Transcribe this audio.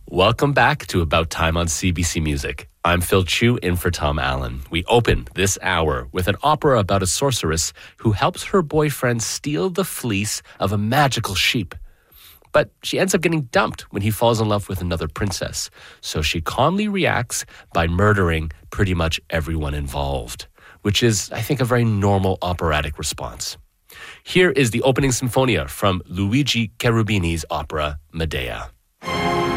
Welcome back to About Time on CBC Music. I'm Phil Chu in for Tom Allen. We open this hour with an opera about a sorceress who helps her boyfriend steal the fleece of a magical sheep. But she ends up getting dumped when he falls in love with another princess. So she calmly reacts by murdering pretty much everyone involved, which is, I think, a very normal operatic response. Here is the opening sinfonia from Luigi Cherubini's opera Medea.